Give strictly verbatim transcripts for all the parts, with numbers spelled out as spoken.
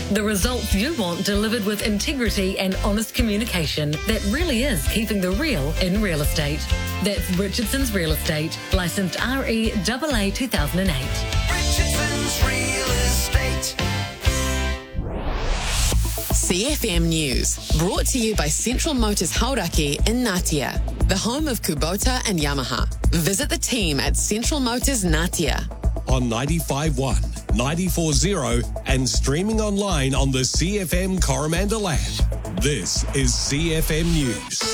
The results you want delivered with integrity and honest communication that really is keeping the real in real estate. That's Richardson's Real Estate, licensed R E A A two thousand eight. Richardson's Real Estate. C F M News, brought to you by Central Motors Hauraki in Ngatea, the home of Kubota and Yamaha. Visit the team at Central Motors Ngatea. On ninety-five point one, ninety-four point zero and streaming online on the C F M Coromandel app. This is C F M News.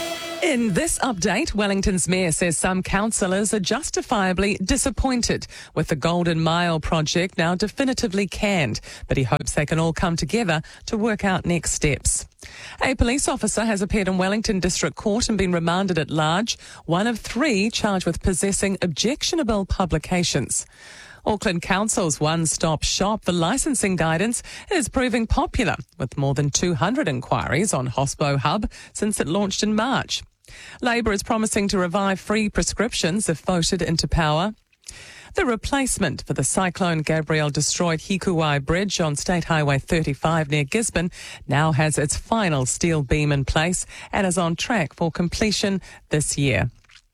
In this update, Wellington's mayor says some councillors are justifiably disappointed with the Golden Mile project now definitively canned, but he hopes they can all come together to work out next steps. A police officer has appeared in Wellington District Court and been remanded at large, one of three charged with possessing objectionable publications. Auckland Council's one-stop shop for licensing guidance is proving popular, with more than two hundred inquiries on Hospo Hub since it launched in March. Labor is promising to revive free prescriptions if voted into power. The replacement for the Cyclone Gabrielle destroyed Hikuwai Bridge on State Highway thirty-five near Gisborne now has its final steel beam in place and is on track for completion this year.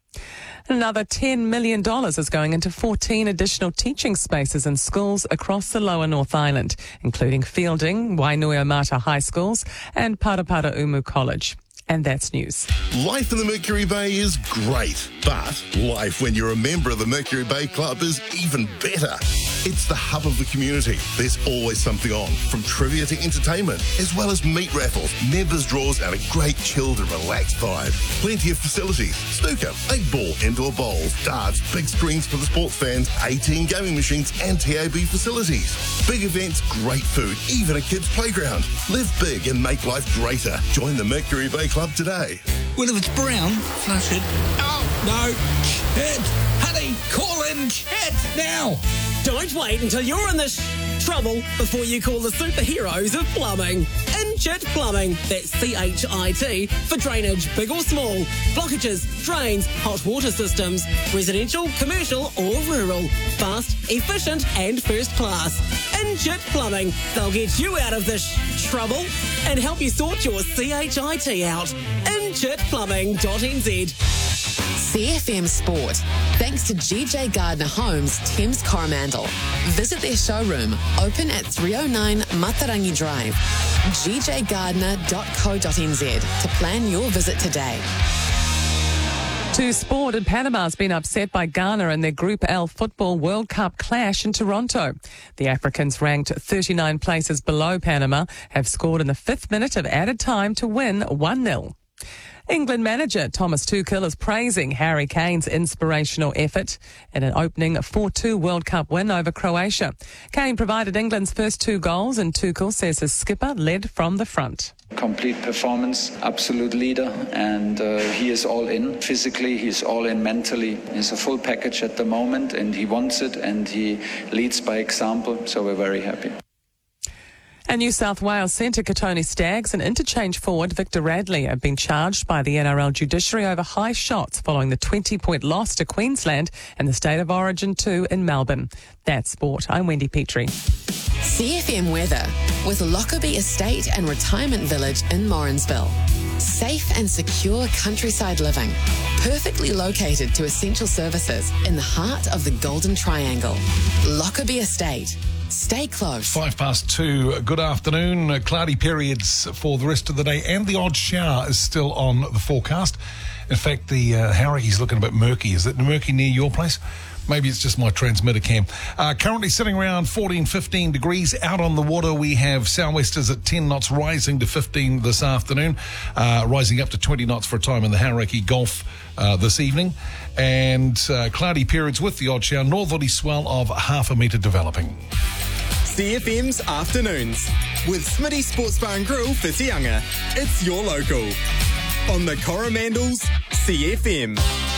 Another ten million dollars is going into fourteen additional teaching spaces in schools across the lower North Island, including Fielding, Wainuiomata High Schools and Parapara Umu College. And that's news. Life in the Mercury Bay is great, but life when you're a member of the Mercury Bay Club is even better. It's the hub of the community. There's always something on, from trivia to entertainment, as well as meat raffles, members draws, and a great chilled and relaxed vibe. Plenty of facilities: snooker, eight ball, indoor bowls, darts, big screens for the sports fans, eighteen gaming machines, and T A B facilities. Big events, great food, even a kids' playground. Live big and make life greater. Join the Mercury Bay Club today. Well, if it's brown, flush it. Oh, no. Chet! Honey, call in Chet now! Don't wait until you're in this trouble before you call the superheroes of plumbing. Inchit Plumbing, that's C H I T, for drainage, big or small, blockages, drains, hot water systems, residential, commercial or rural. Fast, efficient and first class. Inchit Plumbing, they'll get you out of this trouble and help you sort your C H I T out. inchit plumbing dot n z. C F M Sport, thanks to G J Gardner Homes, Thames Coromandel. Visit their showroom, open at three oh nine Matarangi Drive. g j gardner dot co dot n z to plan your visit today. To sport, and Panama's been upset by Ghana in their Group L Football World Cup clash in Toronto. The Africans, ranked thirty-nine places below Panama, have scored in the fifth minute of added time to win one nil. England manager Thomas Tuchel is praising Harry Kane's inspirational effort in an opening four two World Cup win over Croatia. Kane provided England's first two goals, and Tuchel says his skipper led from the front. Complete performance, absolute leader, and uh, he is all in. Physically, he's all in mentally. He's a full package at the moment, and he wants it, and he leads by example, so we're very happy. And New South Wales centre Katoni Staggs and interchange forward Victor Radley have been charged by the N R L judiciary over high shots following the twenty-point loss to Queensland and the State of Origin two in Melbourne. That's sport. I'm Wendy Petrie. C F M weather with Lockerbie Estate and Retirement Village in Morrinsville. Safe and secure countryside living, perfectly located to essential services in the heart of the Golden Triangle. Lockerbie Estate. Stay close. Five past two. Good afternoon. Uh, cloudy periods for the rest of the day, and the odd shower is still on the forecast. In fact, the uh, Hauraki's looking a bit murky. Is it murky near your place? Maybe it's just my transmitter cam. Uh, currently sitting around fourteen, fifteen degrees. Out on the water, we have sou'westers at ten knots, rising to fifteen this afternoon, uh, rising up to twenty knots for a time in the Hauraki Gulf uh, this evening. And uh, cloudy periods with the odd shower, northerly swell of half a metre developing. C F M's Afternoons with Smitty Sports Bar and Grill for Te Anga. It's your local on the Coromandel's C F M.